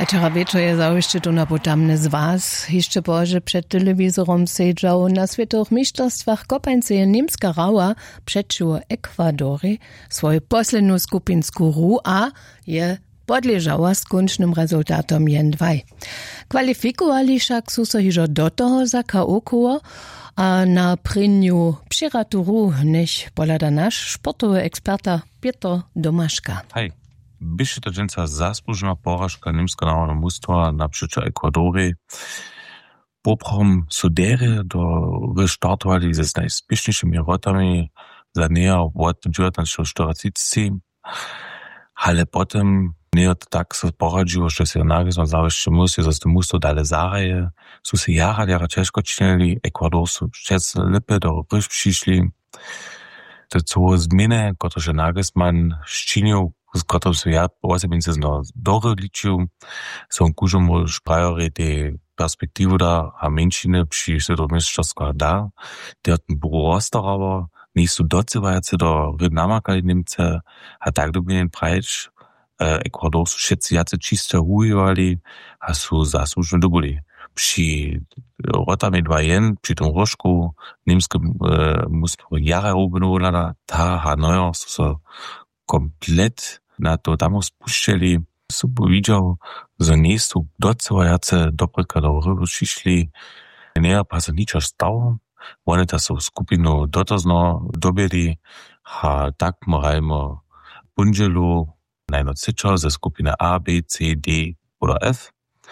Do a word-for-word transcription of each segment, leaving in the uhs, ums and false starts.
Včera večer je zaujšte tu na potamne z vás. Ještě bože před televizorom sedžał na svetowych mistrzostwach kopance je Niemska rała przeciw Ekwadory swoją poslednú skupinsku ru a je podleżała skončným rezultatom jen dwaj. Kwalifikowali však sú so hižo do toho za K O koło, a na prynju přiraturu než polada naš sportowy eksperta Piotr Domaszka. Hej. Byše to dženca zaslužná poražka Nimska národného mužstva napříč Ekvadory. Poprom sudere do restartovali se s najspěšnějšími rotami za neja od devätnásť štyridsať. Ale potom neja to tak se poradžilo, že se nagismo zavěště musí, že to mužstvo dale zahraje. Sú se jara jara těžko činili, Ekvador sú štěc lipe do ryž přišli. To co změny, protože nagisman ščinil, z którym się ja osobnicy zno dory liczył, są kużomu szprajori te perspektywy da, a mężczyzny przy światomistrzostwach da, der ten było ostarawa, nie są docywający do rynamakali Niemce, a tak dobien prajcz, Ekwador są wszyscy jacy czysto hujowali, a są zasłużni dobili. Przy rotami dwa jeden, przy tym rożku, niemskie mnóstwo jara robiło, ta Hanoja są komplet na to tam spušťali, som povidel, že nie sú docelajace dopretka do ryby šišli, nie pa sa ničo stalo, oni ta sú skupinu dotazno dobili, a tak morajmo punželu najnocečo ze skupiny A, B, C, D oder F.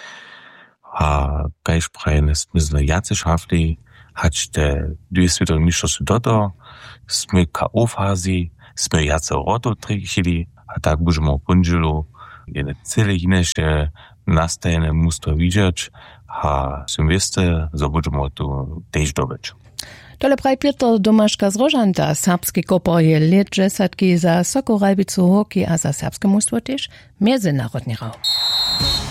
A kajž prajene sme jace šafli, hač te dwie svetowe mistrzostwa doto, sme K O-fazi, sme jace roto trichili, a tak budeme punželu jedne celé jinešte nastajene mužstvo vidět a som veste, že budeme tu tež dobeť. Tole praj Piotr Domaszka z Rožanta, serbski kopor je let džesatki za Sokorajbicu hoki a za serbske mužstvo tež mezinárodný raum.